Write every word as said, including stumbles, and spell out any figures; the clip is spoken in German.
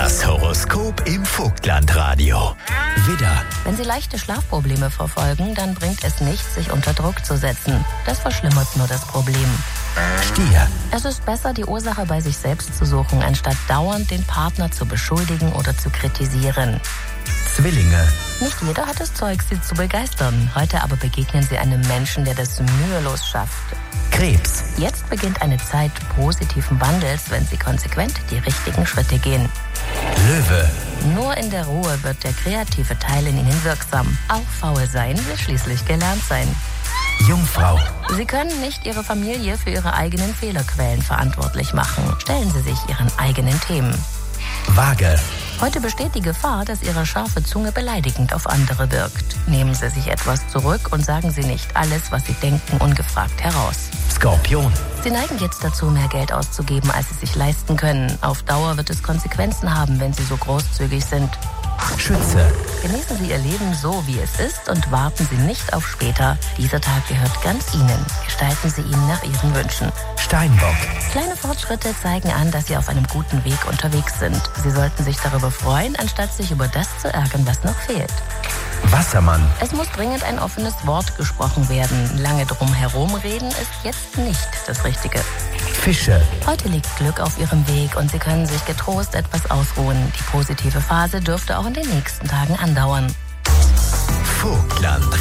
Das Horoskop im Vogtlandradio. Widder, wenn Sie leichte Schlafprobleme verfolgen, dann bringt es nichts, sich unter Druck zu setzen. Das verschlimmert nur das Problem. Stier, Es ist besser, die Ursache bei sich selbst zu suchen, anstatt dauernd den Partner zu beschuldigen oder zu kritisieren. Zwillinge, Nicht jeder hat das Zeug, Sie zu begeistern. Heute aber begegnen Sie einem Menschen, der das mühelos schafft. Krebs, Jetzt beginnt eine Zeit positiven Wandels, wenn Sie konsequent die richtigen Schritte gehen. Löwe, Nur in der Ruhe wird der kreative Teil in Ihnen wirksam. Auch faul sein will schließlich gelernt sein. Jungfrau, Sie können nicht Ihre Familie für Ihre eigenen Fehlerquellen verantwortlich machen. Stellen Sie sich Ihren eigenen Themen. Waage, Heute besteht die Gefahr, dass Ihre scharfe Zunge beleidigend auf andere wirkt. Nehmen Sie sich etwas zurück und sagen Sie nicht alles, was Sie denken, ungefragt heraus. Skorpion, Sie neigen jetzt dazu, mehr Geld auszugeben, als Sie sich leisten können. Auf Dauer wird es Konsequenzen haben, wenn Sie so großzügig sind. Schütze, Genießen Sie Ihr Leben so, wie es ist und warten Sie nicht auf später. Dieser Tag gehört ganz Ihnen. Gestalten Sie ihn nach Ihren Wünschen. Steinbock, Kleine Fortschritte zeigen an, dass Sie auf einem guten Weg unterwegs sind. Sie sollten sich darüber freuen, anstatt sich über das zu ärgern, was noch fehlt. Wassermann, Es muss dringend ein offenes Wort gesprochen werden. Lange drum herum reden ist jetzt nicht das Richtige. Fische, Heute liegt Glück auf Ihrem Weg und Sie können sich getrost etwas ausruhen. Die positive Phase dürfte auch in den nächsten Tagen andauern. Vogtland.